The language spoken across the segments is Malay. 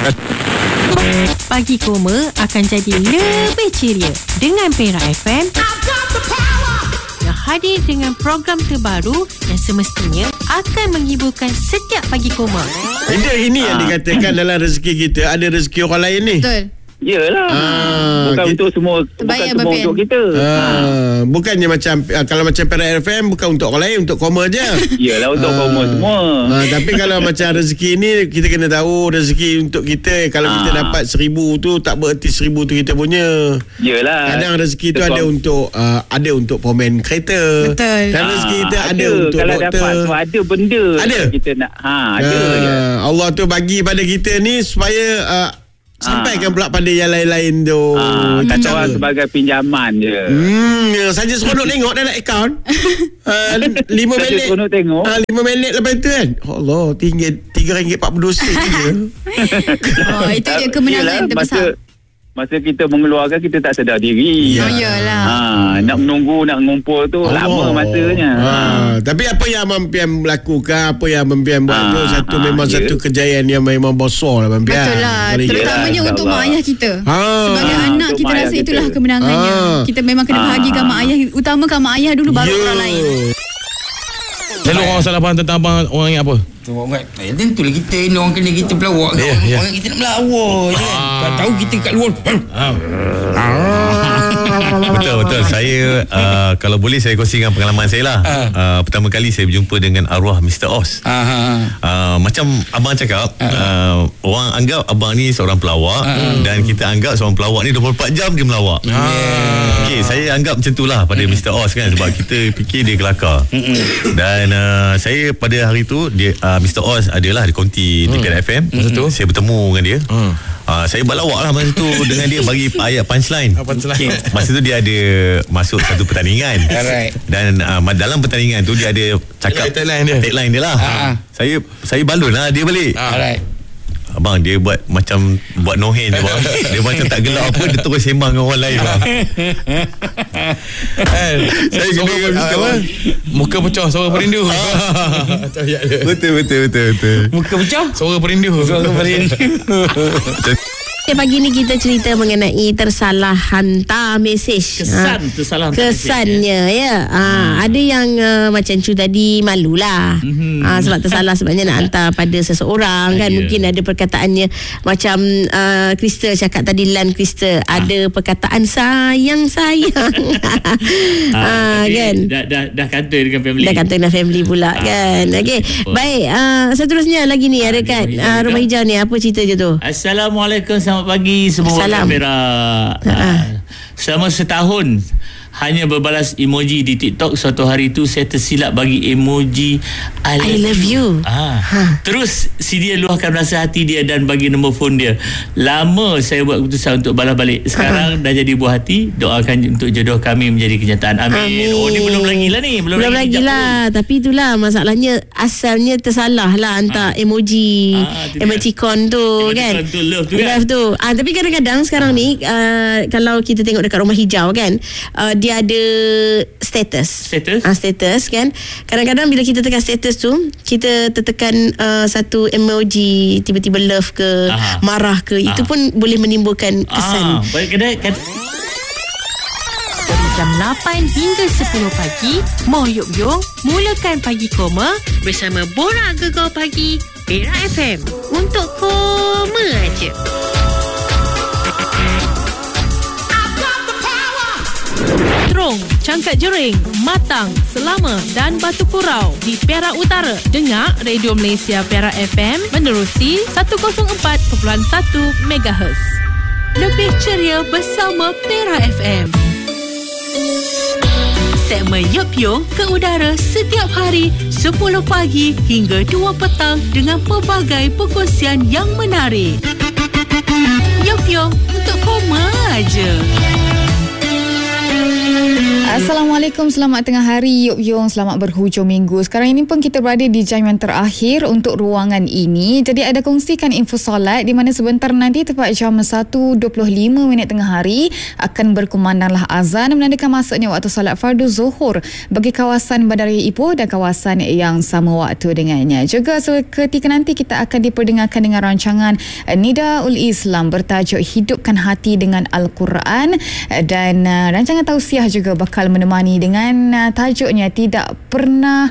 Pagi Koma akan jadi lebih ceria dengan Perak FM yang hadir dengan program terbaru yang semestinya akan menghiburkan setiap Pagi Koma. Ini yang dikatakan dalam rezeki kita ada rezeki orang lain ni. Betul. Yelah. Bukan untuk semua, bukan semua untuk kita. Bukannya macam kalau macam Perak FM bukan untuk orang lain, untuk Koma je. Yelah, untuk Koma semua. Tapi kalau macam rezeki ni kita kena tahu rezeki untuk kita. Kalau kita dapat 1,000 tu tak bererti 1,000 tu kita punya. Yelah. Kadang rezeki tu ada untuk pemain kereta. Betul. Dan rezeki kita ada untuk kalau doktor. Dapat tu ada benda ada. Kita nak ada je. Allah tu bagi pada kita ni supaya sampaikan pula pada yang lain-lain tu. Tak tahu sebagai pinjaman je. Saja seronok tengok dalam akaun. 5 minit. Seronok tengok. 5 minit lepas tu kan. Allah, tinggal RM3.42 je. Itu je kemenangan terbesar. Masa kita mengeluarkan, kita tak sedar diri. Yalah. Nak menunggu, nak mengumpul tu lama masanya. Tapi apa yang Mampian lakukan, apa yang Mampian buat tu satu kejayaan yang memang besar lah Mampian. Betul lah. Terutamanya untuk mak ayah kita. Sebagai anak kita rasa itulah kemenangannya. Kita memang kena bahagikan mak ayah. Utamakan mak ayah dulu, baru orang lain. Selalu orang salah faham tentang abang. Orang ingat apa? Orang tentulah kita ni orang kena kita pelawak. Orang kita nak melawak je kan. Tak tahu kita kat luar. Betul. Saya kalau boleh saya kongsikan pengalaman saya lah. Pertama kali saya berjumpa dengan arwah Mr. Oz. Macam abang cakap, orang anggap abang ni seorang pelawak, dan kita anggap seorang pelawak ni 24 jam dia melawak. Okay, saya anggap macam itulah pada Mr. Oz kan, sebab kita fikir dia kelakar. Dan saya pada hari tu dia Mr. Oz adalah di konti di Perak FM. Masa tu saya bertemu dengan dia. Saya berlawak lah masa tu dengan dia, bagi ayat punchline. Masa tu dia ada masuk satu pertandingan. Dan dalam pertandingan tu dia ada cakap tagline dia lah. Saya balon lah dia balik. Abang dia buat no hand dia, bang. Dia macam tak gelak apa, dia terus sembang dengan orang lain bang. Saya kena muka pecah suara perindu. Betul. Muka pecah suara perindu. Pagi ni kita cerita mengenai tersalah hantar mesej. Tersalah hantar kesannya ya. Ada yang macam Cu tadi malulah. Sebab tersalah sebabnya nak hantar pada seseorang kan. Mungkin ada perkataannya macam Krista cakap tadi, Lan Krista ada perkataan sayang. Kan. Dah kata dengan family. Dah kata dengan family pula kan. Okey. Baik, seterusnya lagi ni ada kat Rumah Hijau ni, apa cerita je tu? Assalamualaikum, selamat pagi semua warga Perak. Selama setahun hanya berbalas emoji di TikTok, suatu hari tu saya tersilap bagi emoji I love you. Terus si dia luahkan rasa hati dia dan bagi nombor phone dia. Lama saya buat keputusan untuk balas balik. Sekarang dah jadi buah hati. Doakan untuk jodoh kami menjadi kenyataan. Amin. Oh, ni belum lagi lah ni. Belum lagi lah. Tapi itulah masalahnya, asalnya tersalah lah hantar emoji emoticon tu kan. Tu love tu kan. Tapi kadang-kadang sekarang ni kalau kita tengok dekat Rumah Hijau kan, dia ada status kan. Kadang-kadang bila kita tekan status tu, kita tertekan satu emoji tiba-tiba love ke marah ke, itu pun boleh menimbulkan kesan. Dari jam 8 hingga 10 pagi, Moh Yuk Yung mulakan Pagi Koma bersama Borak Gegar Pagi Perak FM. Untuk Koma aja. Terong, Cangkat Jering, Matang, Selama dan Batu Kurau di Perak Utara. Dengar Radio Malaysia Perak FM menerusi 104.1 MHz. Lebih ceria bersama Perak FM. Segmen Yup Yung ke udara setiap hari 10 pagi hingga 2 petang dengan pelbagai perkongsian yang menarik. Yup Yung untuk Koma aja. Assalamualaikum, selamat tengah hari Yop Yong, selamat berhujung minggu. Sekarang ini pun kita berada di jam yang terakhir untuk ruangan ini. Jadi ada kongsikan info solat di mana sebentar nanti tepat jam 1.25 tengah hari akan berkumandanglah azan menandakan masuknya waktu solat fardu zuhur bagi kawasan Bandaraya Ipoh dan kawasan yang sama waktu dengannya. Juga seketika nanti kita akan diperdengarkan dengan rancangan Nidaul Islam bertajuk Hidupkan Hati dengan Al-Quran, dan rancangan tausiah juga bakal menemani dengan tajuknya Tidak Pernah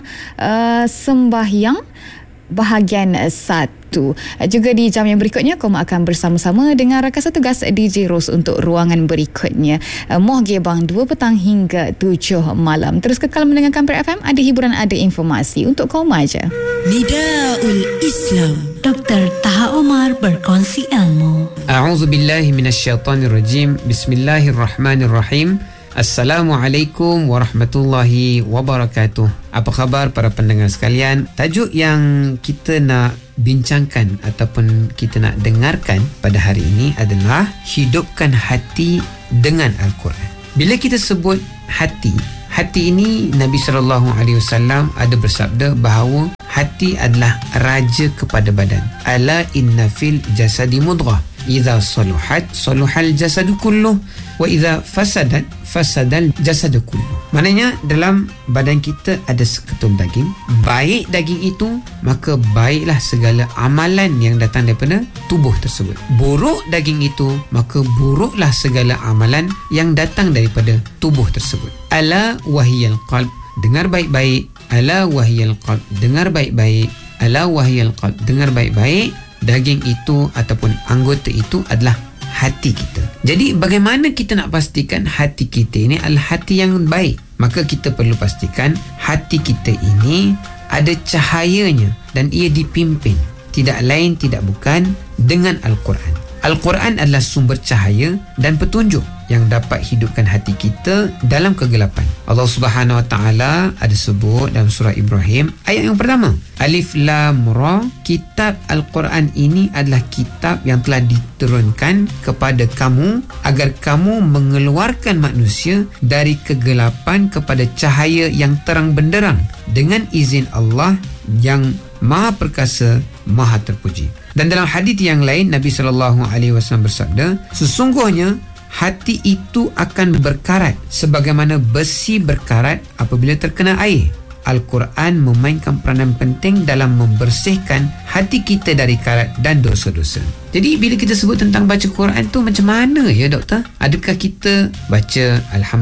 Sembahyang bahagian 1. Juga di jam yang berikutnya Koma akan bersama-sama dengan rakan tugas DJ Ros untuk ruangan berikutnya. Moh Gebang 2 petang hingga 7 malam. Terus kekal mendengarkan Perak FM, ada hiburan, ada informasi untuk Koma aja. Nidaul Islam, Dr. Taha Omar berkongsi ilmu. A'udzubillahi minasyaitanirrajim. Bismillahirrahmanirrahim. Assalamualaikum warahmatullahi wabarakatuh. Apa khabar para pendengar sekalian? Tajuk yang kita nak bincangkan ataupun kita nak dengarkan pada hari ini adalah Hidupkan Hati dengan Al-Quran. Bila kita sebut hati ini, Nabi SAW ada bersabda bahawa hati adalah raja kepada badan. Ala inna fil jasadi mudghah, idza saluhat saluhal jasadu kulluh wa idza fasadat fasadal jasadu kulluh. Maknanya dalam badan kita ada seketul daging. Baik daging itu, maka baiklah segala amalan yang datang daripada tubuh tersebut. Buruk daging itu, maka buruklah segala amalan yang datang daripada tubuh tersebut. Ala wahiyal qalb, dengar baik-baik. Ala wahiyal qalb, dengar baik-baik. Ala wahiyal qalb, dengar baik-baik. Daging itu ataupun anggota itu adalah hati kita. Jadi bagaimana kita nak pastikan hati kita ini adalah hati yang baik? Maka kita perlu pastikan hati kita ini ada cahayanya dan ia dipimpin tidak lain tidak bukan dengan Al-Quran. Al-Quran adalah sumber cahaya dan petunjuk yang dapat hidupkan hati kita dalam kegelapan. Allah Subhanahu Wa Taala ada sebut dalam surah Ibrahim ayat yang pertama, Alif Lam Ra, kitab Al-Quran ini adalah kitab yang telah diturunkan kepada kamu agar kamu mengeluarkan manusia dari kegelapan kepada cahaya yang terang benderang dengan izin Allah yang Maha Perkasa, Maha Terpuji. Dan dalam hadis yang lain Nabi SAW bersabda, sesungguhnya hati itu akan berkarat sebagaimana besi berkarat apabila terkena air. Al-Quran memainkan peranan penting dalam membersihkan hati kita dari karat dan dosa-dosa. Jadi bila kita sebut tentang baca Quran tu macam mana ya doktor? Adakah kita baca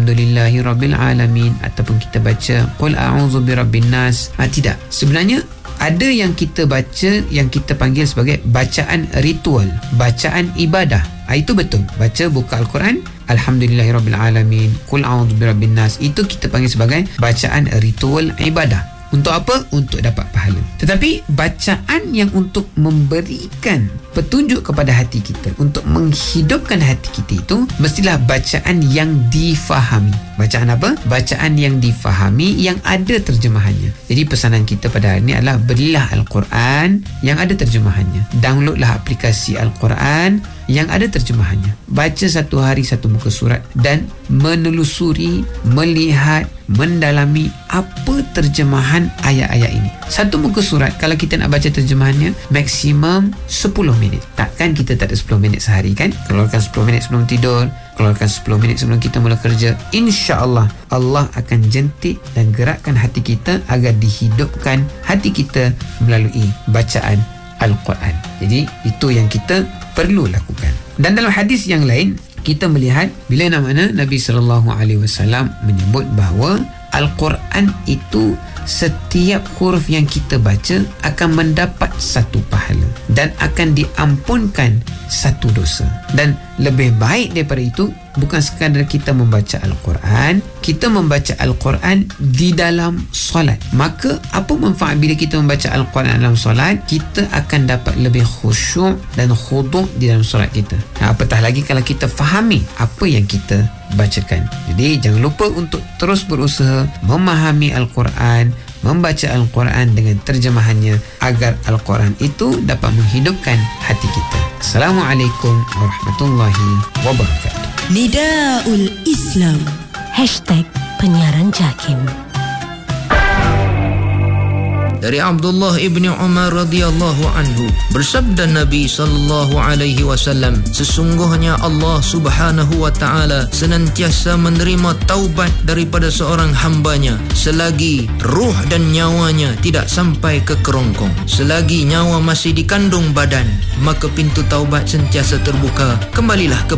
Alhamdulillahirrabbilalamin ataupun kita baca Qul a'udzu birabbin nas? Tidak. Sebenarnya ada yang kita baca yang kita panggil sebagai bacaan ritual, bacaan ibadah. Itu betul. Baca buka Al-Quran, Alhamdulillahirrabbilalamin, Qul a'udzu birabbin nas. Itu kita panggil sebagai bacaan ritual ibadah. Untuk apa? Untuk dapat pahala. Tetapi bacaan yang untuk memberikan petunjuk kepada hati kita, untuk menghidupkan hati kita itu, mestilah bacaan yang difahami. Bacaan apa? Bacaan yang difahami, yang ada terjemahannya. Jadi pesanan kita pada hari ini adalah belilah Al-Quran yang ada terjemahannya. Downloadlah aplikasi Al-Quran yang ada terjemahannya. Baca satu hari satu muka surat dan menelusuri, melihat, mendalami apa terjemahan ayat-ayat ini. Satu muka surat kalau kita nak baca terjemahannya maksimum 10 minit. Takkan kita tak ada 10 minit sehari kan? Keluarkan 10 minit sebelum tidur, keluarkan 10 minit sebelum kita mula kerja. InsyaAllah Allah akan jentik dan gerakkan hati kita agar dihidupkan hati kita melalui bacaan Al-Quran. Jadi itu yang kita perlu lakukan. Dan dalam hadis yang lain kita melihat bila mana Nabi SAW menyebut bahawa Al-Quran itu setiap huruf yang kita baca akan mendapat satu pahala dan akan diampunkan satu dosa. Dan lebih baik daripada itu bukan sekadar kita membaca Al-Quran, kita membaca Al-Quran di dalam solat. Maka apa manfaat bila kita membaca Al-Quran dalam solat? Kita akan dapat lebih khusyuk dan khudu' di dalam solat kita. Apatah lagi kalau kita fahami apa yang kita bacakan. Jadi jangan lupa untuk terus berusaha memahami Al-Quran, membaca Al-Quran dengan terjemahannya agar Al-Quran itu dapat menghidupkan hati kita. Assalamualaikum warahmatullahi wabarakatuh. Nidaul Islam #, penyiaran JAKIM. Dari Abdullah ibni Umar radhiyallahu anhu, bersabda Nabi sallallahu alaihi wasallam, sesungguhnya Allah Subhanahu wa taala senantiasa menerima taubat daripada seorang hambanya selagi ruh dan nyawanya tidak sampai ke kerongkong. Selagi nyawa masih dikandung badan, maka pintu taubat sentiasa terbuka. Kembalilah ke